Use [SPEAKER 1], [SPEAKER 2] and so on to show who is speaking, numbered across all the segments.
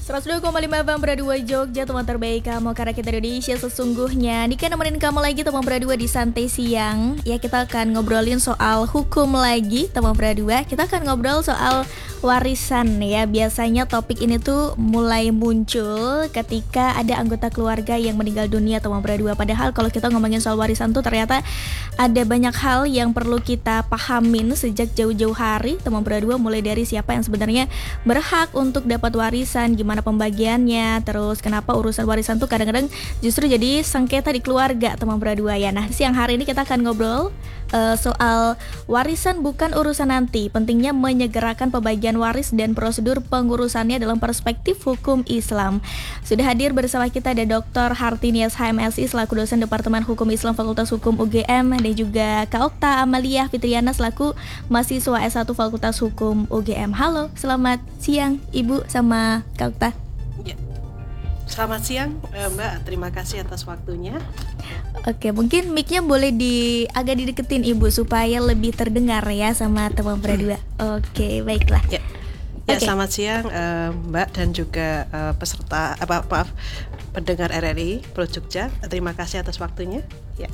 [SPEAKER 1] 102,5 FM Berdua Jogja, teman terbaik kamu karena kita Indonesia sesungguhnya. Nika nemenin kamu lagi teman berdua di Santai Siang. Ya, kita akan ngobrolin soal hukum lagi teman berdua. Kita akan ngobrol soal warisan ya. Biasanya topik ini tuh mulai muncul ketika ada anggota keluarga yang meninggal dunia teman berdua. Padahal kalau kita ngomongin soal warisan tuh ternyata ada banyak hal yang perlu kita pahamin sejak jauh-jauh hari teman berdua. Mulai dari siapa yang sebenarnya berhak untuk dapat warisan, gimana pembagiannya, terus kenapa urusan warisan tuh kadang-kadang justru jadi sengketa di keluarga teman berdua ya. Nah, siang hari ini kita akan ngobrol soal warisan bukan urusan nanti, pentingnya menyegerakan pembagian waris dan prosedur pengurusannya dalam perspektif hukum Islam. Sudah hadir bersama kita ada Dr. Hartinias HMSI selaku dosen Departemen Hukum Islam Fakultas Hukum UGM dan juga Kak Okta Amalia Fitriana selaku mahasiswa S1 Fakultas Hukum UGM. Halo, selamat siang Ibu sama Kak Okta.
[SPEAKER 2] Ya. Selamat siang Mbak, terima kasih atas waktunya.
[SPEAKER 1] Oke, mungkin mic-nya boleh agak dideketin Ibu supaya lebih terdengar ya sama teman berdua. Oke, baiklah.
[SPEAKER 2] Ya, okay. Selamat siang Mbak dan juga peserta pendengar RRI Pro Jogja. Terima kasih atas waktunya. Ya.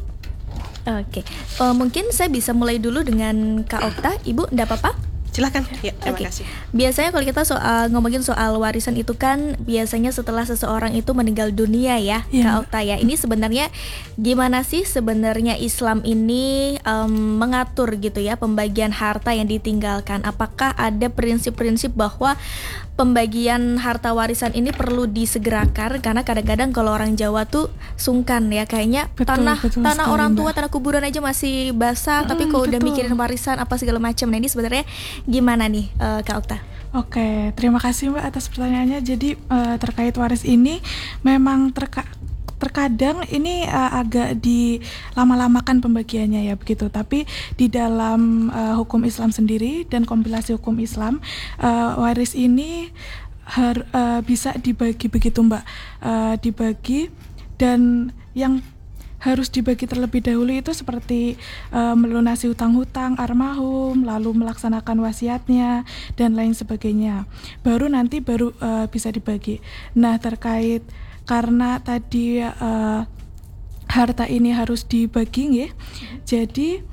[SPEAKER 1] Oke, mungkin saya bisa mulai dulu dengan Kak Okta. Ibu, enggak apa-apa?
[SPEAKER 2] Silakan. Ya, terima kasih.
[SPEAKER 1] Biasanya kalau kita ngomongin soal warisan itu kan biasanya setelah seseorang itu meninggal dunia ya, Kak Okta ya. Ini sebenarnya gimana sih sebenarnya Islam ini mengatur gitu ya pembagian harta yang ditinggalkan? Apakah ada prinsip-prinsip bahwa pembagian harta warisan ini perlu disegerakan? Karena kadang-kadang kalau orang Jawa tuh sungkan ya, kayaknya tanah orang tua, tanah kuburan aja masih basah, tapi kalau udah mikirin warisan apa segala macam. Nah, ini sebenarnya gimana nih Kak Okta?
[SPEAKER 3] Oke, terima kasih Mbak atas pertanyaannya. Jadi terkait waris ini memang terkadang ini agak dilama-lamakan pembagiannya ya begitu. Tapi di dalam hukum Islam sendiri dan kompilasi hukum Islam, waris ini bisa dibagi begitu Mbak, dibagi, dan yang harus dibagi terlebih dahulu itu seperti melunasi hutang-hutang almarhum, lalu melaksanakan wasiatnya dan lain sebagainya. Baru bisa dibagi. Nah, terkait karena tadi harta ini harus dibagi ya. Jadi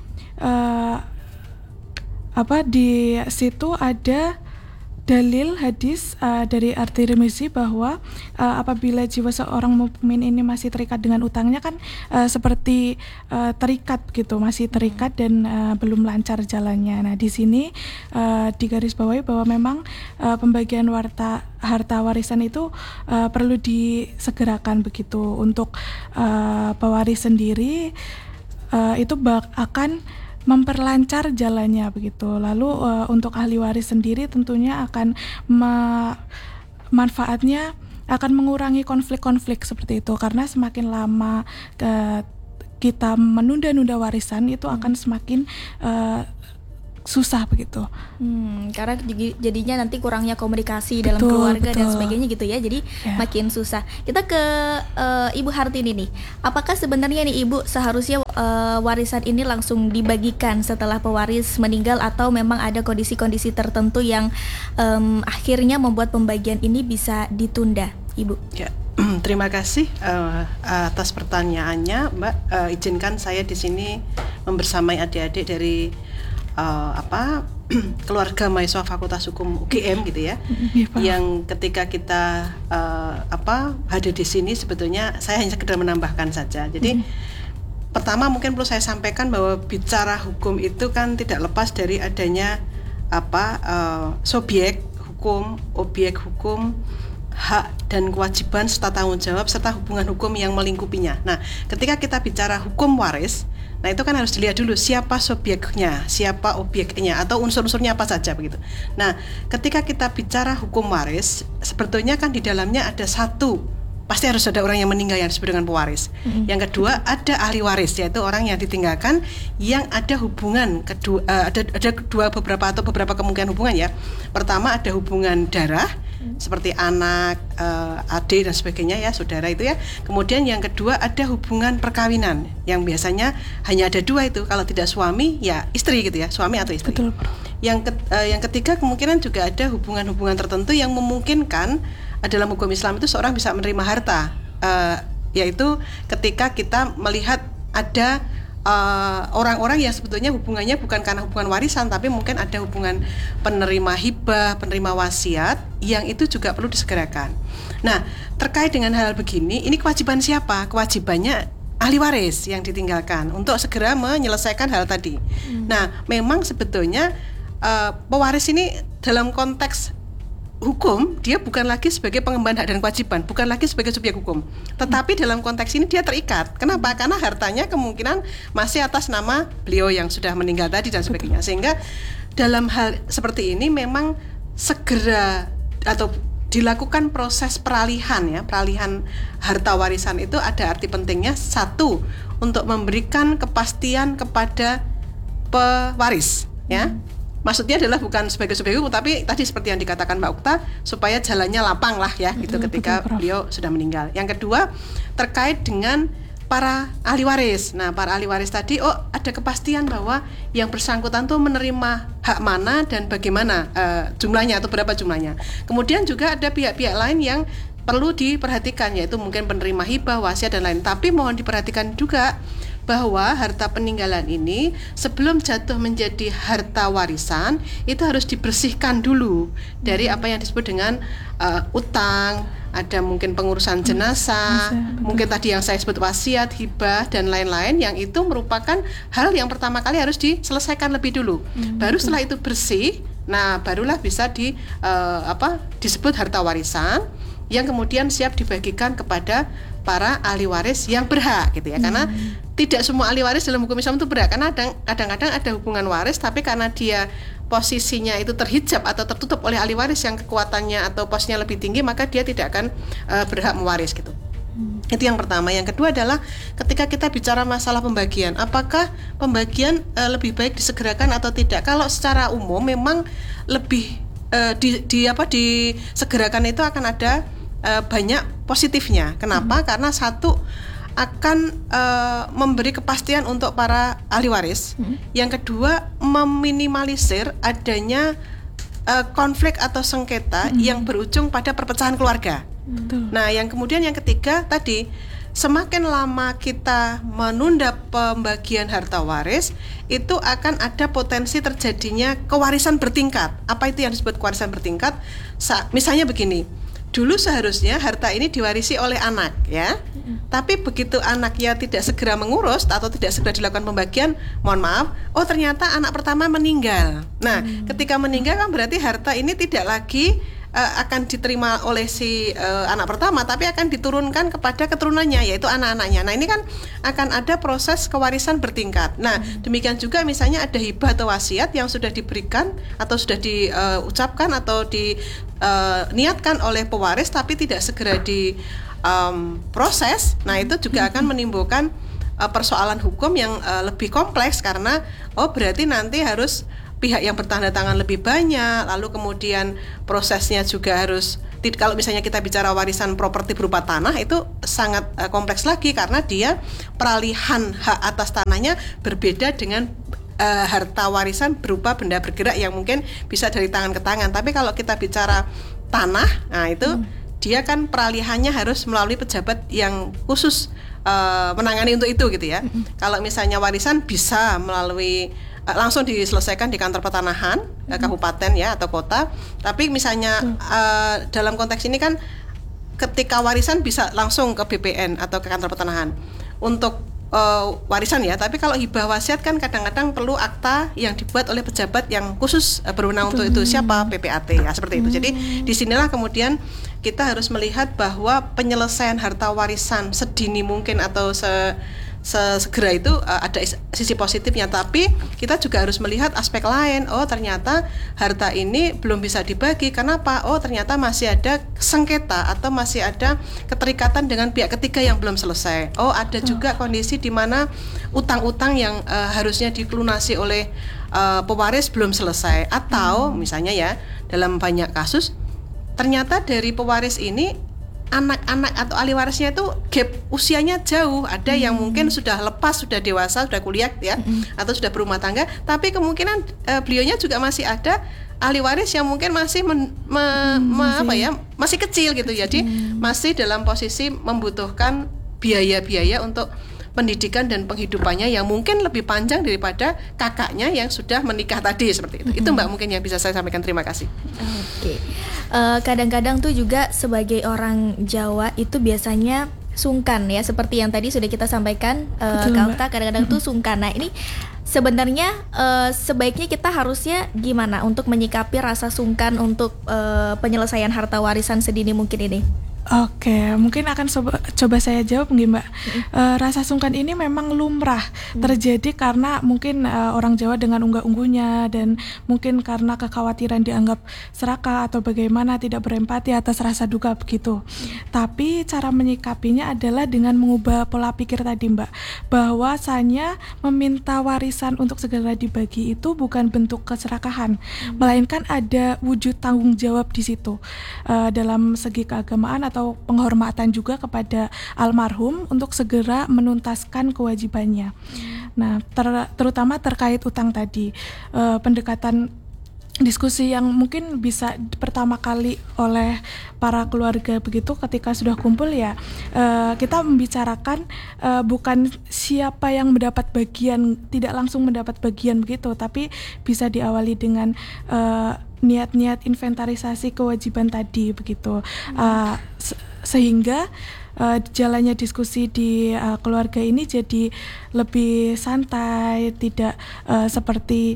[SPEAKER 3] di situ ada dalil hadis dari At-Tirmizi bahwa apabila jiwa seorang mukmin ini masih terikat dengan utangnya kan seperti terikat gitu, masih terikat dan belum lancar jalannya. Nah, di sini digarisbawahi bahwa memang pembagian harta warisan itu perlu disegerakan begitu. Untuk pewaris sendiri itu akan memperlancar jalannya begitu. Lalu untuk ahli waris sendiri tentunya akan manfaatnya akan mengurangi konflik-konflik seperti itu, karena semakin lama kita menunda-nunda warisan itu akan semakin susah begitu.
[SPEAKER 1] Karena jadinya nanti kurangnya komunikasi dalam keluarga dan sebagainya gitu ya. Jadi makin susah. Kita ke Ibu Hartini nih. Apakah sebenarnya nih Ibu seharusnya warisan ini langsung dibagikan setelah pewaris meninggal, atau memang ada kondisi-kondisi tertentu yang akhirnya membuat pembagian ini bisa ditunda, Ibu?
[SPEAKER 2] Ya. Terima kasih atas pertanyaannya, Mbak. Izinkan saya di sini membersamai adik-adik dari keluarga mahasiswa Fakultas Hukum UGM gitu ya, yang ketika kita hadir di sini sebetulnya saya hanya sekedar menambahkan saja. Jadi pertama mungkin perlu saya sampaikan bahwa bicara hukum itu kan tidak lepas dari adanya subjek hukum, objek hukum, hak dan kewajiban serta tanggung jawab serta hubungan hukum yang melingkupinya. Nah, ketika kita bicara hukum waris, nah itu kan harus dilihat dulu siapa subjeknya, siapa objeknya, atau unsur-unsurnya apa saja begitu. Nah, ketika kita bicara hukum waris, sebetulnya kan di dalamnya ada pasti harus ada orang yang meninggal yang disebut dengan pewaris. Yang kedua ada ahli waris, yaitu orang yang ditinggalkan yang ada hubungan kedua, ada beberapa kemungkinan hubungan ya. Pertama ada hubungan darah, seperti anak, adik dan sebagainya ya, saudara itu ya. Kemudian yang kedua ada hubungan perkawinan yang biasanya hanya ada dua itu, kalau tidak suami ya istri gitu ya, suami atau istri.
[SPEAKER 3] Betul, Prof.
[SPEAKER 2] Yang ketiga kemungkinan juga ada hubungan-hubungan tertentu yang memungkinkan dalam hukum Islam itu seorang bisa menerima harta, yaitu ketika kita melihat ada orang-orang yang sebetulnya hubungannya bukan karena hubungan warisan, tapi mungkin ada hubungan penerima hibah, penerima wasiat, yang itu juga perlu disegerakan. Nah, terkait dengan hal begini, ini kewajiban siapa? Kewajibannya ahli waris yang ditinggalkan untuk segera menyelesaikan hal tadi. Nah, memang sebetulnya pewaris ini dalam konteks hukum dia bukan lagi sebagai pengemban hak dan kewajiban, bukan lagi sebagai subjek hukum, tetapi dalam konteks ini dia terikat. Kenapa? Karena hartanya kemungkinan masih atas nama beliau yang sudah meninggal tadi dan sebagainya. Sehingga dalam hal seperti ini memang segera atau dilakukan proses peralihan ya, peralihan harta warisan itu ada arti pentingnya. Satu, untuk memberikan kepastian kepada pewaris ya. Maksudnya adalah bukan sebagai subjek hukum, tapi tadi seperti yang dikatakan Mbak Ukta, supaya jalannya lapang lah ya, itu ketika beliau sudah meninggal. Yang kedua, terkait dengan para ahli waris. Nah, para ahli waris tadi, ada kepastian bahwa yang bersangkutan tuh menerima hak mana dan bagaimana jumlahnya atau berapa jumlahnya. Kemudian juga ada pihak-pihak lain yang perlu diperhatikan, yaitu mungkin penerima hibah, wasiat dan lain. Tapi mohon diperhatikan juga bahwa harta peninggalan ini sebelum jatuh menjadi harta warisan itu harus dibersihkan dulu dari apa yang disebut dengan utang, ada mungkin pengurusan jenazah, mungkin tadi yang saya sebut wasiat, hibah dan lain-lain, yang itu merupakan hal yang pertama kali harus diselesaikan lebih dulu. Baru setelah itu bersih, nah barulah bisa disebut harta warisan yang kemudian siap dibagikan kepada para ahli waris yang berhak gitu ya. Karena tidak semua ahli waris dalam hukum Islam itu berhak, karena kadang-kadang ada hubungan waris tapi karena dia posisinya itu terhijab atau tertutup oleh ahli waris yang kekuatannya atau posnya lebih tinggi, maka dia tidak akan berhak mewaris gitu. Itu yang pertama. Yang kedua adalah ketika kita bicara masalah pembagian, apakah pembagian lebih baik disegerakan atau tidak? Kalau secara umum memang lebih disegerakan itu akan ada banyak positifnya. Kenapa? Karena satu, akan memberi kepastian untuk para ahli waris. Yang kedua, meminimalisir adanya konflik atau sengketa yang berujung pada perpecahan keluarga. Nah, yang kemudian yang ketiga tadi, semakin lama kita menunda pembagian harta waris, itu akan ada potensi terjadinya kewarisan bertingkat. Apa itu yang disebut kewarisan bertingkat? Misalnya begini, dulu seharusnya harta ini diwarisi oleh anak ya, tapi begitu anaknya tidak segera mengurus atau tidak segera dilakukan pembagian, mohon maaf, ternyata anak pertama meninggal. Nah, ketika meninggal kan berarti harta ini tidak lagi akan diterima oleh si anak pertama, tapi akan diturunkan kepada keturunannya, yaitu anak-anaknya. Nah, ini kan akan ada proses kewarisan bertingkat. Nah, demikian juga misalnya ada hibah atau wasiat yang sudah diberikan atau sudah diucapkan atau diniatkan oleh pewaris tapi tidak segera diproses. Nah, itu juga akan menimbulkan persoalan hukum yang lebih kompleks, karena berarti nanti harus pihak yang bertanda tangan lebih banyak, lalu kemudian prosesnya juga harus, kalau misalnya kita bicara warisan properti berupa tanah, itu sangat kompleks lagi karena dia peralihan hak atas tanahnya berbeda dengan harta warisan berupa benda bergerak yang mungkin bisa dari tangan ke tangan. Tapi kalau kita bicara tanah, nah itu dia kan peralihannya harus melalui pejabat yang khusus menangani untuk itu gitu ya. Kalau misalnya warisan bisa melalui langsung diselesaikan di kantor pertanahan kabupaten ya atau kota. Tapi misalnya dalam konteks ini kan ketika warisan bisa langsung ke BPN atau ke kantor pertanahan untuk warisan ya. Tapi kalau hibah wasiat kan kadang-kadang perlu akta yang dibuat oleh pejabat yang khusus berwenang untuk itu, siapa? PPAT ya, seperti itu. Jadi disinilah kemudian kita harus melihat bahwa penyelesaian harta warisan sedini mungkin atau segera itu ada sisi positifnya, tapi kita juga harus melihat aspek lain. Ternyata harta ini belum bisa dibagi. Kenapa? Ternyata masih ada sengketa atau masih ada keterikatan dengan pihak ketiga yang belum selesai. Ada juga kondisi di mana utang-utang yang harusnya dilunasi oleh pewaris belum selesai, atau misalnya ya dalam banyak kasus ternyata dari pewaris ini anak-anak atau ahli warisnya itu gap usianya jauh. Ada yang mungkin sudah lepas, sudah dewasa, sudah kuliah ya, atau sudah berumah tangga, tapi kemungkinan beliaunya juga masih ada ahli waris yang mungkin masih masih kecil gitu. Jadi masih dalam posisi membutuhkan biaya-biaya untuk pendidikan dan penghidupannya yang mungkin lebih panjang daripada kakaknya yang sudah menikah tadi, seperti itu. Itu Mbak mungkin yang bisa saya sampaikan. Terima kasih.
[SPEAKER 1] Oke. Kadang-kadang tuh juga sebagai orang Jawa itu biasanya sungkan ya, seperti yang tadi sudah kita sampaikan, Kak Okta, kadang-kadang tuh sungkan. Nah ini sebenarnya sebaiknya kita harusnya gimana untuk menyikapi rasa sungkan untuk penyelesaian harta warisan sedini mungkin ini?
[SPEAKER 3] Oke, mungkin akan coba saya jawab nih Mbak. Rasa sungkan ini memang lumrah terjadi karena mungkin orang Jawa dengan unggah-ungguhnya, dan mungkin karena kekhawatiran dianggap serakah atau bagaimana, tidak berempati atas rasa duka begitu. Tapi cara menyikapinya adalah dengan mengubah pola pikir tadi Mbak, bahwasanya meminta warisan untuk segera dibagi itu bukan bentuk keserakahan, melainkan ada wujud tanggung jawab di situ dalam segi keagamaan atau penghormatan juga kepada almarhum untuk segera menuntaskan kewajibannya. Nah, terutama terkait utang tadi, pendekatan diskusi yang mungkin bisa pertama kali oleh para keluarga begitu ketika sudah kumpul ya, kita membicarakan bukan siapa yang mendapat bagian, tidak langsung mendapat bagian begitu, tapi bisa diawali dengan niat-niat inventarisasi kewajiban tadi begitu, sehingga jalannya diskusi di keluarga ini jadi lebih santai, tidak seperti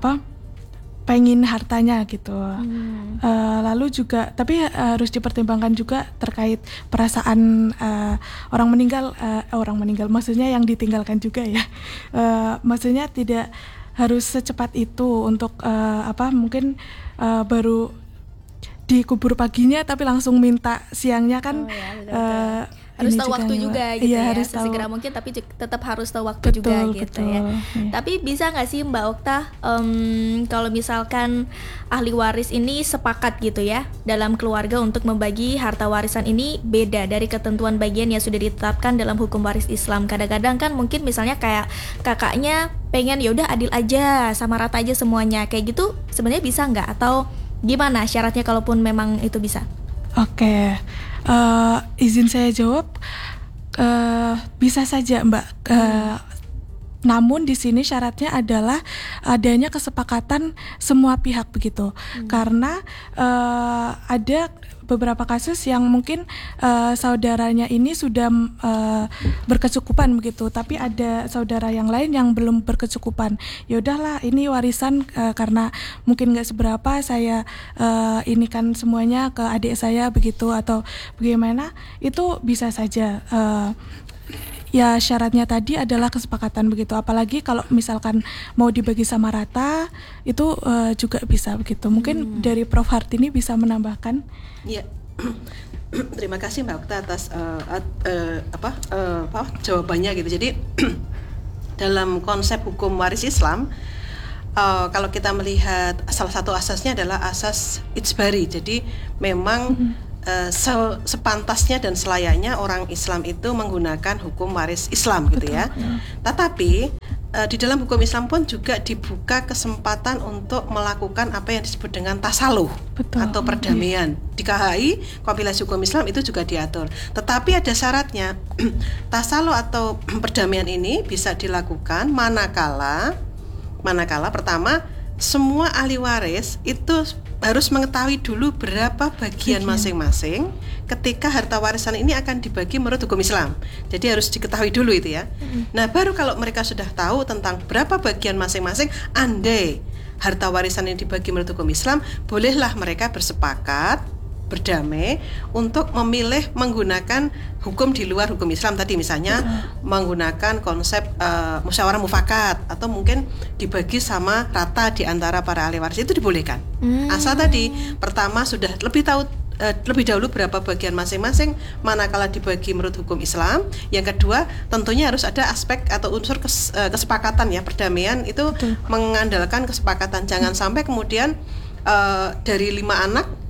[SPEAKER 3] pengen hartanya gitu. Lalu juga, tapi harus dipertimbangkan juga terkait perasaan orang meninggal, maksudnya yang ditinggalkan juga ya. Maksudnya tidak harus secepat itu untuk mungkin baru dikubur paginya tapi langsung minta siangnya kan.
[SPEAKER 1] Harus tahu waktu juga gitu ya,
[SPEAKER 3] harus
[SPEAKER 1] sesegera mungkin, tapi tetap harus tahu waktu juga gitu ya. Tapi bisa nggak sih Mbak Okta, kalau misalkan ahli waris ini sepakat gitu ya dalam keluarga untuk membagi harta warisan ini beda dari ketentuan bagian yang sudah ditetapkan dalam hukum waris Islam. Kadang-kadang kan mungkin misalnya kayak kakaknya pengen ya udah adil aja, sama rata aja semuanya, kayak gitu sebenarnya bisa nggak, atau gimana syaratnya kalaupun memang itu bisa?
[SPEAKER 3] Oke. Izin saya jawab, bisa saja Mbak. Namun di sini syaratnya adalah adanya kesepakatan semua pihak begitu. Karena ada beberapa kasus yang mungkin saudaranya ini sudah berkecukupan begitu, tapi ada saudara yang lain yang belum berkecukupan. Ya udahlah, ini warisan karena mungkin nggak seberapa, saya ini kan semuanya ke adik saya begitu, atau bagaimana, itu bisa saja. Ya syaratnya tadi adalah kesepakatan begitu. Apalagi kalau misalkan mau dibagi sama rata, itu juga bisa begitu. Mungkin dari Prof Hartini bisa menambahkan.
[SPEAKER 2] Ya, terima kasih Mbak Okta atas jawabannya gitu. Jadi dalam konsep hukum waris Islam, kalau kita melihat salah satu asasnya adalah asas ijbari. Jadi memang sepantasnya dan selayaknya orang Islam itu menggunakan hukum waris Islam gitu ya. Tetapi di dalam hukum Islam pun juga dibuka kesempatan untuk melakukan apa yang disebut dengan tasaluh atau perdamaian. Di KHI, kompilasi hukum Islam, itu juga diatur. Tetapi ada syaratnya. Tasaluh atau perdamaian ini bisa dilakukan manakala pertama, semua ahli waris itu harus mengetahui dulu berapa bagian masing-masing ketika harta warisan ini akan dibagi menurut hukum Islam. Jadi harus diketahui dulu itu ya. Nah, baru kalau mereka sudah tahu tentang berapa bagian masing-masing, andai harta warisan yang dibagi menurut hukum Islam, bolehlah mereka bersepakat, berdamai untuk memilih menggunakan hukum di luar hukum Islam tadi, misalnya menggunakan konsep musyawarah mufakat, atau mungkin dibagi sama rata di antara para ahli waris, itu dibolehkan. Asal tadi pertama sudah lebih dahulu berapa bagian masing-masing manakala dibagi menurut hukum Islam. Yang kedua, tentunya harus ada aspek atau unsur kesepakatan ya. Perdamaian itu mengandalkan kesepakatan. Jangan sampai kemudian dari 5 anak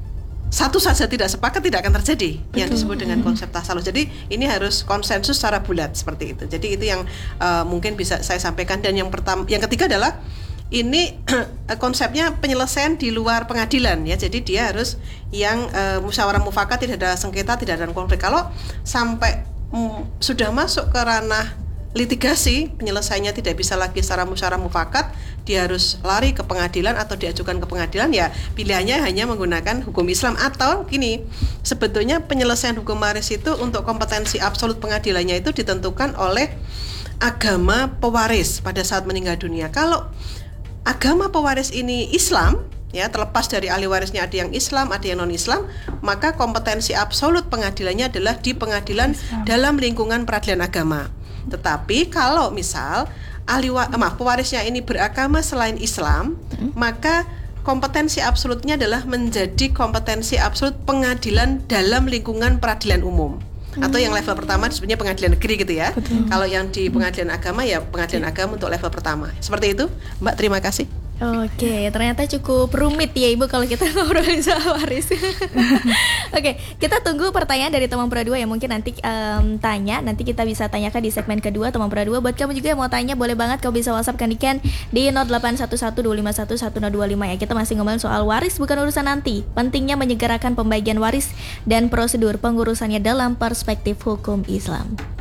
[SPEAKER 2] satu saja tidak sepakat tidak akan terjadi yang disebut dengan konsep tasalus. Jadi ini harus konsensus secara bulat seperti itu. Jadi itu yang mungkin bisa saya sampaikan. Dan yang ketiga adalah ini konsepnya penyelesaian di luar pengadilan ya. Jadi dia harus yang musyawarah mufakat, tidak ada sengketa, tidak ada konflik. Kalau sampai sudah masuk ke ranah litigasi, penyelesaiannya tidak bisa lagi secara musyawarah mufakat, dia harus lari ke pengadilan atau diajukan ke pengadilan, ya pilihannya hanya menggunakan hukum Islam. Atau gini, sebetulnya penyelesaian hukum waris itu untuk kompetensi absolut pengadilannya itu ditentukan oleh agama pewaris pada saat meninggal dunia. Kalau agama pewaris ini Islam, ya terlepas dari ahli warisnya ada yang Islam, ada yang non Islam, maka kompetensi absolut pengadilannya adalah di pengadilan dalam lingkungan peradilan agama. Tetapi kalau misal pewarisnya ini beragama selain Islam, maka kompetensi absolutnya adalah menjadi kompetensi absolut pengadilan dalam lingkungan peradilan umum. Atau yang level pertama disebutnya pengadilan negeri gitu ya. Kalau yang di pengadilan agama ya pengadilan agama untuk level pertama. Seperti itu, Mbak, terima kasih.
[SPEAKER 1] Oke, ternyata cukup rumit ya Ibu kalau kita ngobrolin soal waris. Oke, kita tunggu pertanyaan dari teman Pro 2 yang mungkin nanti tanya. Nanti kita bisa tanyakan di segmen kedua teman Pro 2. Buat kamu juga yang mau tanya, boleh banget kau bisa WhatsApp Kandikan di 081125111025 ya. Kita masih ngomongin soal waris bukan urusan nanti. Pentingnya menyegerakan pembagian waris dan prosedur pengurusannya dalam perspektif hukum Islam.